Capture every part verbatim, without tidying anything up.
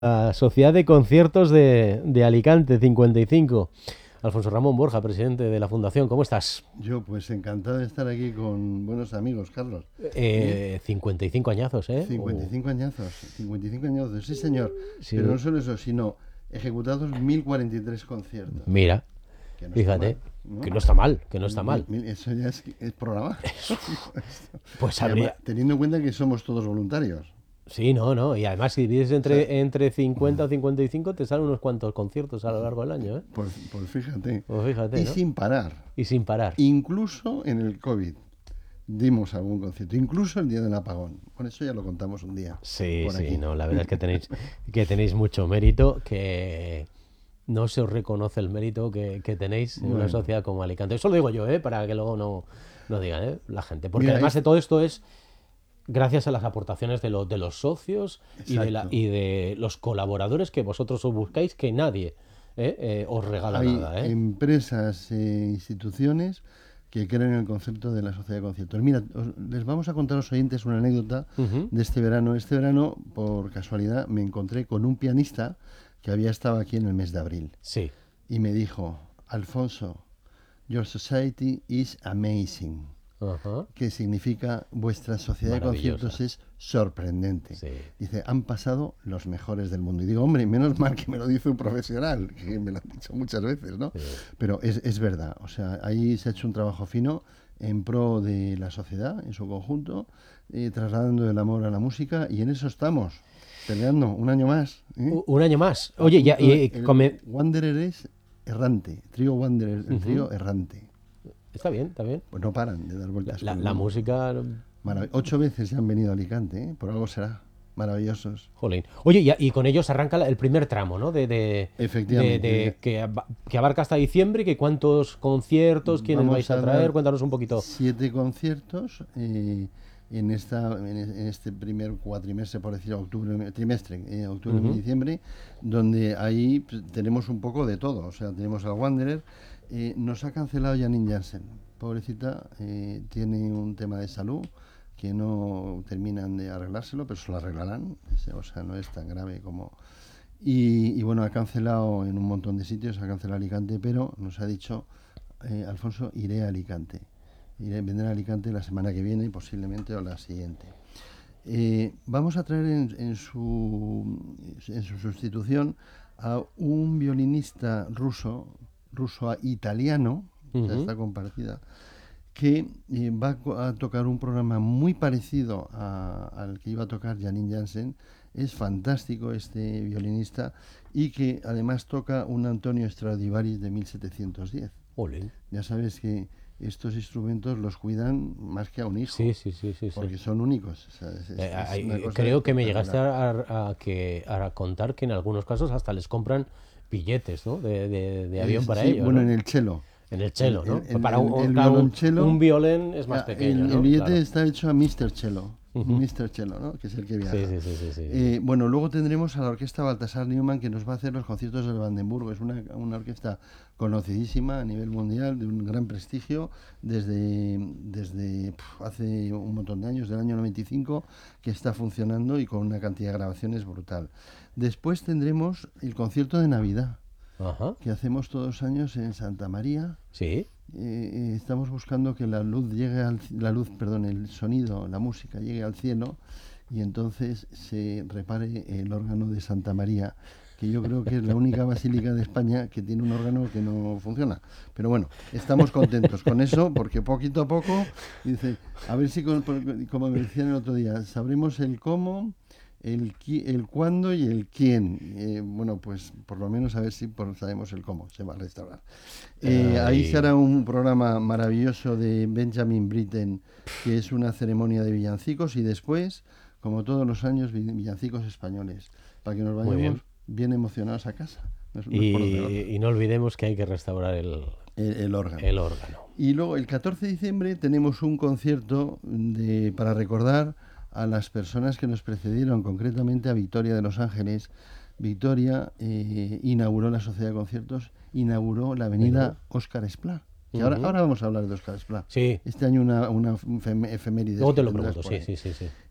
La Sociedad de Conciertos de, de Alicante, cincuenta y cinco. Alfonso Ramón Borja, presidente de la Fundación, ¿cómo estás? Yo, pues encantado de estar aquí con buenos amigos, Carlos. ¿Eh? Eh, cincuenta y cinco añazos, ¿eh? cincuenta y O- cinco añazos, cincuenta y cinco añazos, sí señor. Pero sí, no solo eso, sino ejecutados mil cuarenta y tres conciertos. mira, Que no está fíjate, mal, ¿no? que no está mal, que no está Mil- mal. mil- eso ya es, es programa. Pues Y además, habría... teniendo en cuenta que somos todos voluntarios. Sí, no, no, y además si divides O sea, entre, entre cincuenta o cincuenta y cinco te salen unos cuantos conciertos a lo largo del año, ¿eh? pues, pues fíjate. Pues fíjate, Y ¿no? sin parar. Y sin parar. Incluso en el COVID dimos algún concierto. Incluso el día del apagón. Bueno, eso ya lo contamos un día Sí, por sí, aquí. no, la verdad es que tenéis, que tenéis mucho mérito, que no se os reconoce el mérito que, que tenéis en una Bueno, sociedad como Alicante. Eso lo digo yo, ¿eh? Para que luego no, no digan, ¿eh? La gente. Porque mira, además de es todo esto es gracias a las aportaciones de, los de los socios y de, la, exacto. y de los colaboradores que vosotros os buscáis, que nadie ¿eh? Eh, os regala Hay nada, ¿eh? empresas e instituciones que creen en el concepto de la sociedad de conciertos. Mira, os- les vamos a contar a los oyentes una anécdota Ujú. de este verano. Este verano, por casualidad, me encontré con un pianista que había estado aquí en el mes de abril Sí. y me dijo, Alfonso, your society is amazing, Ajá. que significa vuestra sociedad de conciertos Maravillosa. es sorprendente. Sí. Dice, han pasado los mejores del mundo. Y digo, hombre, menos mal que me lo dice un profesional, que me lo han dicho muchas veces, ¿no? Sí. Pero es, es verdad, o sea, ahí se ha hecho un trabajo fino en pro de la sociedad en su conjunto, eh, trasladando el amor a la música, y en eso estamos, peleando un año más. ¿eh? U- Un año más. A Oye, ya, punto y, de- y el come- Wanderer es errante, trío Wanderer, el Ujú. trío errante. Está bien, está bien. Pues no paran de dar La, vueltas la- por el la mundo. música. Marav- Ocho veces ya han venido a Alicante, ¿eh? Por algo será. Maravillosos. Jolín. Oye, y, y con ellos arranca la- el primer tramo, ¿no? De, de, de- de- Efectivamente. que, aba- que abarca hasta diciembre, que cuántos conciertos, quiénes vais Vamos a a traer, dar cuéntanos un poquito. siete conciertos eh, en, esta, en, e- en este primer cuatrimestre, por decir, octubre, trimestre, eh, octubre, Ujú. diciembre, donde ahí pues, tenemos un poco de todo. O sea, tenemos al Wanderer. Eh, nos ha cancelado Janine Jansen. Pobrecita, eh, tiene un tema de salud que no terminan de arreglárselo, pero se lo arreglarán. O sea, no es tan grave como... Y, y bueno, ha cancelado en un montón de sitios, ha cancelado Alicante, pero nos ha dicho, eh, Alfonso, iré a Alicante. Iré, vendré a Alicante la semana que viene, posiblemente, o la siguiente. Eh, vamos a traer en, en su, en su sustitución a un violinista ruso, ruso-italiano, o sea, Ujú. está compartida, que eh, va a, co- a tocar un programa muy parecido a- al que iba a tocar Janine Jansen. Es fantástico este violinista y que además toca un Antonio Stradivari de mil setecientos diez. Jolín. Ya sabes que estos instrumentos los cuidan más que a un hijo, Sí, sí, sí, sí, sí. porque son únicos. O sea, es, es- Eh, es ay, una cosa creo que me llegaste espectacular. a, a- a que, a contar que en algunos casos hasta les compran billetes, ¿no? De, de- de avión Es- para sí, ello, bueno, ¿no? en el cello. En el El, cello, ¿no? el- el- Para un, el- un- el claro, un, violonchelo, un violín es más ya, pequeño, el, el ¿no? billete Claro. está hecho a míster Cello. Ujú. míster Cello, ¿no? Que es el que Sí, viaja. sí, sí, sí, sí. Eh, bueno, luego tendremos a la orquesta Baltasar Newman, que nos va a hacer los conciertos del Brandenburgo. Es una, una orquesta conocidísima a nivel mundial, de un gran prestigio, desde, desde pf, hace un montón de años, del año noventa y cinco, que está funcionando y con una cantidad de grabaciones brutal. Después tendremos el concierto de Navidad, Ajá. que hacemos todos los años en Santa María. Sí. Eh, eh, estamos buscando que la luz llegue al, ci- la luz, perdón, el sonido, la música llegue al cielo, y entonces se repare el órgano de Santa María, que yo creo que es la única basílica de España que tiene un órgano que no funciona. Pero bueno, estamos contentos con eso, porque poquito a poco, dice, a ver si, con- por- como me decían el otro día, sabremos el cómo, el, qui- el cuándo y el quién. Eh, bueno, pues por lo menos a ver si por- sabemos el cómo se va a restaurar. Eh, ahí se Ay, hará un programa maravilloso de Benjamin Britten, que es una ceremonia de villancicos, y después, como todos los años, vi- villancicos españoles, para que nos muy vayamos bien. bien emocionados a casa. No es, no es por otra cosa. Y, y no olvidemos que hay que restaurar el, El, el órgano. el órgano. Y luego el catorce de diciembre tenemos un concierto de, para recordar a las personas que nos precedieron, concretamente a Victoria de Los Ángeles. Victoria eh, inauguró la Sociedad de Conciertos, inauguró la avenida Óscar Esplá. Que ahora, Ujú. ahora vamos a hablar de Óscar Esplá. Sí, Este año una, una efem- efeméride luego te que lo tendrás pregunto, por sí, ahí. sí, sí, sí.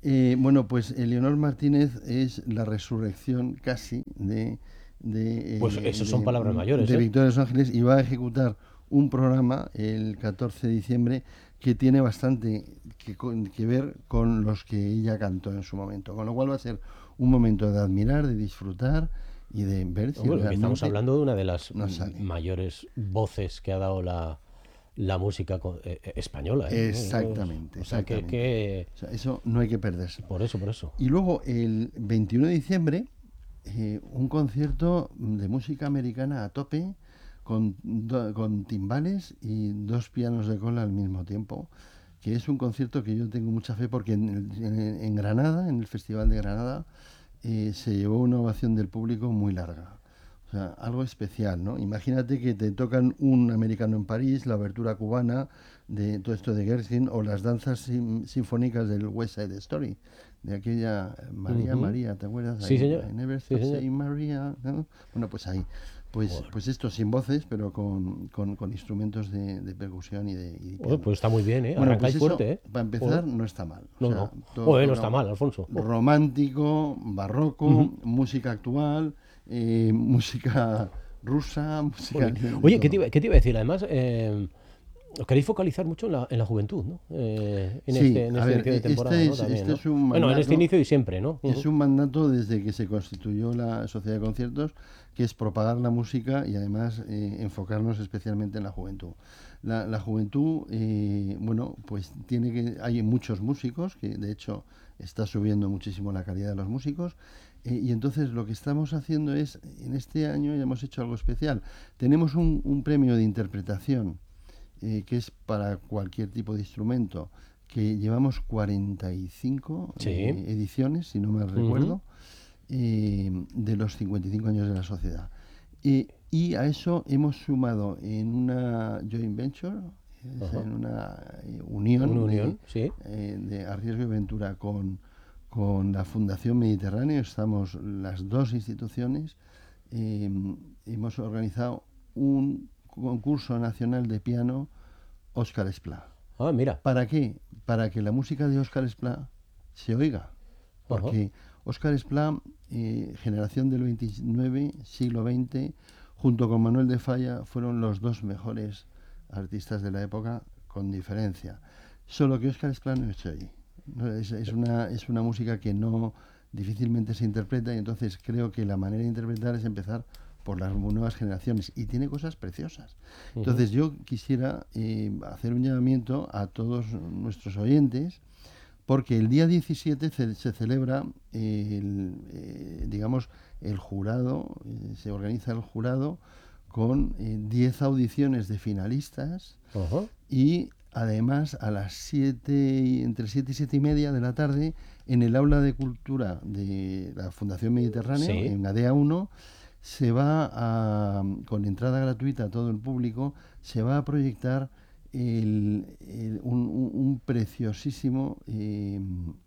Eh, bueno, pues Eleonor Martínez es la resurrección casi de, de, Pues eh, eso son de, palabras mayores, de ¿eh? Victoria de los Ángeles, y va a ejecutar un programa el catorce de diciembre que tiene bastante que, que ver con los que ella cantó en su momento, con lo cual va a ser un momento de admirar, de disfrutar y de ver si Bueno, que estamos realmente hablando de una de las nos sale. mayores voces que ha dado la, la música co- eh, eh, española, ¿eh? Exactamente, O sea, que, exactamente. que... O sea, eso no hay que perderse. Por eso, por eso. Y luego el veintiuno de diciembre, eh, un concierto de música americana a tope, con, do- con timbales y dos pianos de cola al mismo tiempo, que es un concierto que yo tengo mucha fe porque en, el- en- en Granada, en el Festival de Granada, eh, se llevó una ovación del público muy larga. O sea, algo especial, ¿no? Imagínate que te tocan un americano en París, la abertura cubana de todo esto de Gershwin, o las danzas sim- sinfónicas del West Side Story, de aquella eh, María, Ujú. María, ¿te acuerdas? Sí, Ahí, señor. I never Sí, stop señor. saying María, ¿no? Bueno, pues ahí. Pues, Joder. pues esto sin voces, pero con, con, con instrumentos de, de percusión y de, y de Joder, piano. pues está muy bien, ¿eh? Bueno, Arrancáis pues eso, fuerte, ¿eh? para empezar, Joder. no está mal. O No, sea, no. todo Joder, no toca está mal, Alfonso. Oh. romántico, barroco, Ujú. música actual, eh, música rusa, Muy música bien. de, de Oye, ¿qué te, todo. iba, qué te iba a decir? Además, eh, os queréis focalizar mucho en la, en la juventud, ¿no? Eh, en Sí, este, en a este ver, inicio de e- temporada, este ¿no? es, También, este ¿no? es un Bueno, en este mandato, inicio y siempre, ¿no? es Ujú. un mandato desde que se constituyó la Sociedad de Conciertos, que es propagar la música y además eh, enfocarnos especialmente en la juventud. La, la juventud, eh, bueno, pues tiene que, hay muchos músicos, que de hecho está subiendo muchísimo la calidad de los músicos, eh, y entonces lo que estamos haciendo es, en este año ya hemos hecho algo especial. Tenemos un, un premio de interpretación eh, que es para cualquier tipo de instrumento, que llevamos cuarenta y cinco Sí. eh, ediciones, si no mal Ujú. recuerdo, eh, de los cincuenta y cinco años de la sociedad. Eh, y a eso hemos sumado en una joint venture, es Ajá. en una eh, Una unión de, unión, sí. eh, de Arriesgo y Ventura con, con la Fundación Mediterráneo, estamos las dos instituciones, eh, hemos organizado un concurso nacional de piano Óscar Esplá. Ah, mira. ¿Para qué? Para que la música de Óscar Esplá se oiga. Ajá. Porque Óscar Esplá, eh, generación del veintinueve, siglo veinte, junto con Manuel de Falla, fueron los dos mejores artistas de la época, con diferencia. Solo que Óscar Esplá no se oye. No, es, es, una, es una música que no difícilmente se interpreta, y entonces creo que la manera de interpretar es empezar por las nuevas generaciones, y tiene cosas preciosas. Entonces yo quisiera eh, hacer un llamamiento a todos nuestros oyentes, porque el día diecisiete ce- se celebra el, eh, digamos, el jurado, eh, se organiza el jurado con eh, diez audiciones de finalistas, Ajá. y además a las siete, entre siete y siete y media de la tarde, en el aula de cultura de la Fundación Mediterráneo, Sí. en la D A uno, se va a, con entrada gratuita a todo el público, se va a proyectar el, el- un, un- un preciosísimo, eh,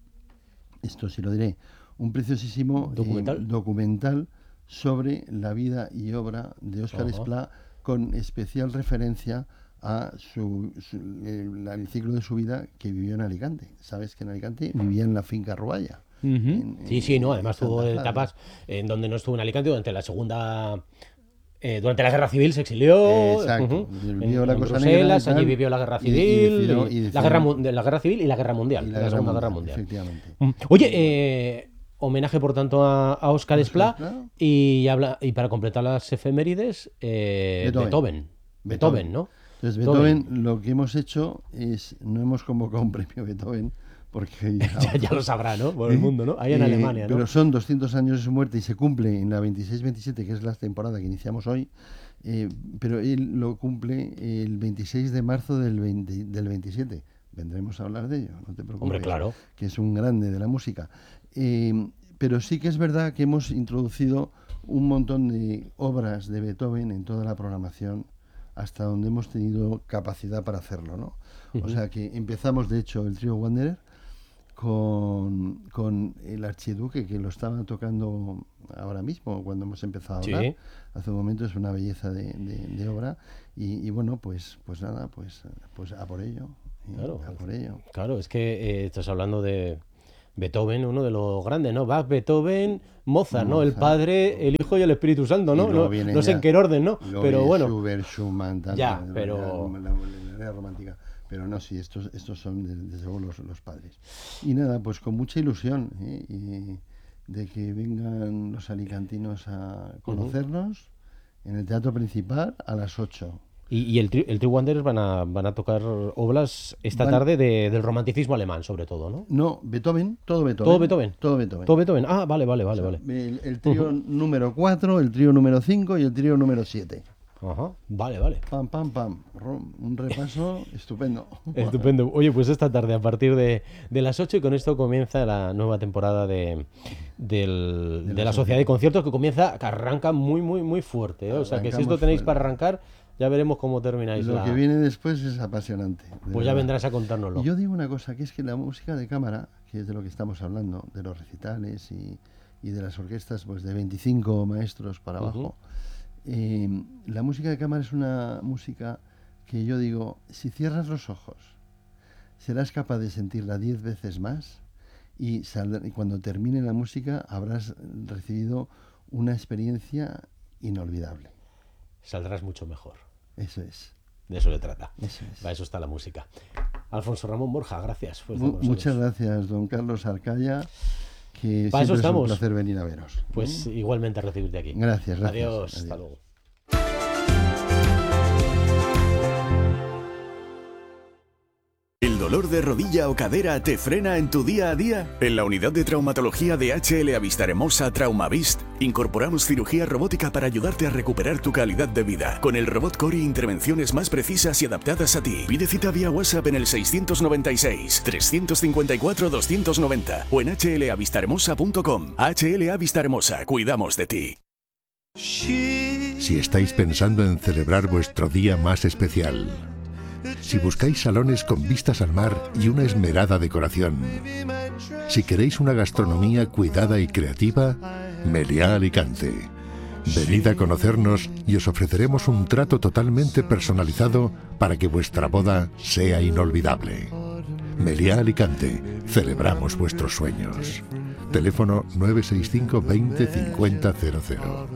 esto sí lo diré, un preciosísimo eh, Documental. documental sobre la vida y obra de Óscar Ajá. Esplá, con especial referencia a su, su- el, el ciclo de su vida que vivió en Alicante. Sabes que en Alicante vivía en la finca Ruaya, Ujú. en, Sí, en- sí, no. en- en Además tuvo Santa Clara. etapas en donde no estuvo en Alicante durante la segunda. Eh, durante la guerra civil se exilió. Exacto, Ujú. En, vivió la en cosa negra y Bruselas, allí tal, vivió la guerra y, y civil. decidió, Y y la, guerra, decidió, mu- de la guerra civil y la guerra mundial. y Y la la guerra segunda guerra mundial, mundial. efectivamente. Mm. Oye, Y bueno, eh, homenaje por tanto a, a Óscar Óscar Esplá. Esplá, Y, habla, y para completar las efemérides, eh, Beethoven. Beethoven. Beethoven, Beethoven. ¿no? Entonces, Beethoven. Beethoven, lo que hemos hecho es, no hemos convocado un premio Beethoven, porque ya Ya, ya lo otros, sabrá, ¿no? Por el ¿eh? mundo, ¿no? Ahí en Eh, Alemania, ¿no? pero son doscientos años de su muerte y se cumple en la veintiséis veintisiete, que es la temporada que iniciamos hoy, eh, pero él lo cumple el veintiséis de marzo del, veinte, del veintisiete. Vendremos a hablar de ello, no te preocupes, Hombre, claro. que es un grande de la música. Eh, pero sí que es verdad que hemos introducido un montón de obras de Beethoven en toda la programación, hasta donde hemos tenido capacidad para hacerlo, ¿no? O Ujú. sea que empezamos, de hecho, el trío Wanderer con, con el Archiduque, que lo estaba tocando ahora mismo, cuando hemos empezado a hablar. Sí. Hace un momento, es una belleza de, de- de obra. Y, y bueno, pues, pues nada, pues, pues a por ello. ¿eh? Claro. A por ello. Claro, es que eh, estás hablando de, Beethoven, uno de los grandes, ¿no? Bach, Beethoven, Mozart, ¿no? El Mozart. Padre, el Hijo y el Espíritu Santo, ¿no? Y luego No, vienen no sé ya- en qué orden, ¿no? Luego Pero viene bueno, Schubert, Schumann, tal, Ya, la- pero- la, la- la era romántica. Pero no, sí, estos, estos son de- desde luego los, los padres. Y nada, pues con mucha ilusión, ¿eh? Y de que vengan los alicantinos a conocernos en el teatro principal a las ocho. y, y el, tri, el Trio Wanderers van a, van a tocar obras esta Van- tarde de, del romanticismo alemán, sobre todo, ¿no? No, Beethoven, todo Beethoven. ¿Todo Beethoven? Todo Beethoven. Todo Beethoven. Ah, vale, vale, vale, vale. El, el trío número cuatro, el trío número cinco y el trío número siete. Ajá, vale, vale. Pam, pam, pam. Rom- Un repaso estupendo. Estupendo. Oye, pues esta tarde a partir de, de las ocho y con esto comienza la nueva temporada de, del- de, De la la Sociedad de Conciertos que comienza, que arranca muy, muy, muy fuerte, ¿eh? O sea que si esto Arrancamos tenéis fuerte. para arrancar, ya veremos cómo termináis. Lo la- que viene después es apasionante. de Pues ya verdad. vendrás a contárnoslo. Y yo digo una cosa, que es que la música de cámara, que es de lo que estamos hablando, de los recitales y, y de las orquestas pues de veinticinco maestros para abajo, eh, la música de cámara es una música que yo digo, si cierras los ojos, serás capaz de sentirla diez veces más y, saldrá- y cuando termine la música habrás recibido una experiencia inolvidable. Saldrás mucho mejor. Eso es. De eso se trata. Eso es. Para eso está la música. Alfonso Ramón Borja, gracias. por estar Mu- con nosotros. muchas gracias, don Carlos Arcaya, que Para eso siempre es un estamos. placer venir a veros. Pues igualmente a recibirte aquí. Gracias, gracias. Adiós, Adiós. hasta luego. ¿El dolor de rodilla o cadera te frena en tu día a día? En la unidad de traumatología de H L A Vistahermosa Traumavist incorporamos cirugía robótica para ayudarte a recuperar tu calidad de vida. Con el robot Cori, intervenciones más precisas y adaptadas a ti. Pide cita vía WhatsApp en el seiscientos noventa y seis, trescientos cincuenta y cuatro, doscientos noventa o en h l a vistahermosa punto com. H L A Vistahermosa, cuidamos de ti. Si estáis pensando en celebrar vuestro día más especial, si buscáis salones con vistas al mar y una esmerada decoración, si queréis una gastronomía cuidada y creativa, Meliá Alicante. Venid a conocernos y os ofreceremos un trato totalmente personalizado para que vuestra boda sea inolvidable. Meliá Alicante, celebramos vuestros sueños. Teléfono nueve seis cinco veinte cincuenta cero cero.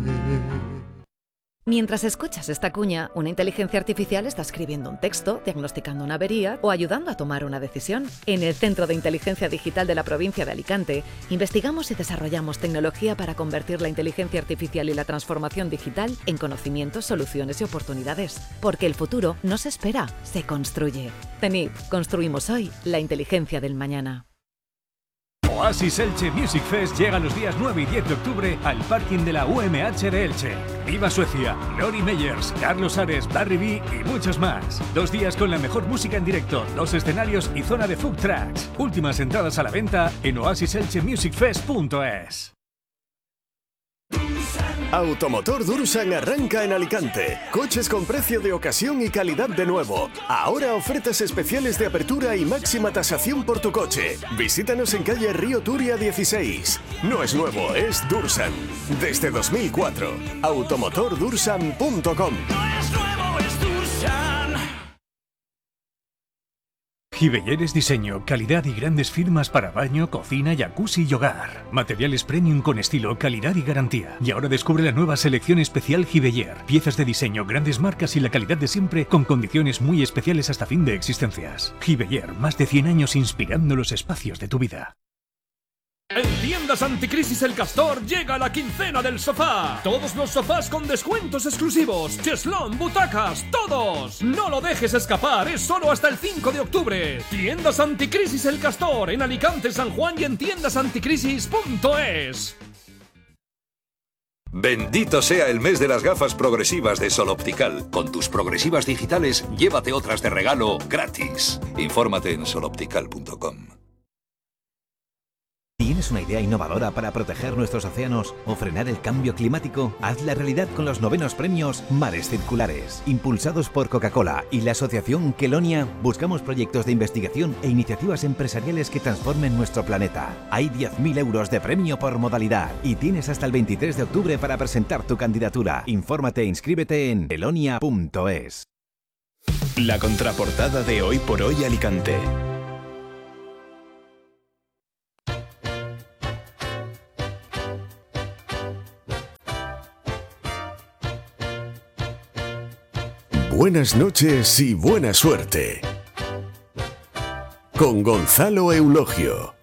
Mientras escuchas esta cuña, una inteligencia artificial está escribiendo un texto, diagnosticando una avería o ayudando a tomar una decisión. En el Centro de Inteligencia Digital de la provincia de Alicante, investigamos y desarrollamos tecnología para convertir la inteligencia artificial y la transformación digital en conocimientos, soluciones y oportunidades. Porque el futuro no se espera, se construye. TENIP, construimos hoy la inteligencia del mañana. Oasis Elche Music Fest llega los días nueve y diez de octubre al parking de la U M H de Elche. ¡Viva Suecia! Lori Meyers, Carlos Ares, Barry B y muchos más. Dos días con la mejor música en directo, dos escenarios y zona de food tracks. Últimas entradas a la venta en oasis elche music fest punto es. Automotor Dursan arranca en Alicante. Coches con precio de ocasión y calidad de nuevo. Ahora ofertas especiales de apertura y máxima tasación por tu coche. Visítanos en calle Río Turia dieciséis. No es nuevo, es Dursan. Desde dos mil cuatro. automotor dursan punto com. Giveyeres Diseño, calidad y grandes firmas para baño, cocina, jacuzzi y hogar. Materiales premium con estilo, calidad y garantía. Y ahora descubre la nueva selección especial Giveyer. Piezas de diseño, grandes marcas y la calidad de siempre con condiciones muy especiales hasta fin de existencias. Giveyer, más de cien años inspirando los espacios de tu vida. En Tiendas Anticrisis El Castor llega la quincena del sofá. Todos los sofás con descuentos exclusivos. Cheslón, butacas, todos. No lo dejes escapar, es solo hasta el cinco de octubre. Tiendas Anticrisis El Castor en Alicante, San Juan y en tiendas anticrisis punto es. Bendito sea el mes de las gafas progresivas de Sol Optical. Con tus progresivas digitales, llévate otras de regalo gratis. Infórmate en sol optical punto com. ¿Tienes una idea innovadora para proteger nuestros océanos o frenar el cambio climático? Hazla realidad con los novenos premios Mares Circulares. Impulsados por Coca-Cola y la asociación Kelonia, buscamos proyectos de investigación e iniciativas empresariales que transformen nuestro planeta. Hay diez mil euros de premio por modalidad y tienes hasta el veintitrés de octubre para presentar tu candidatura. Infórmate e inscríbete en kelonia punto es. La contraportada de Hoy por Hoy Alicante. buenas noches y buena suerte. Con Gonzalo Eulogio.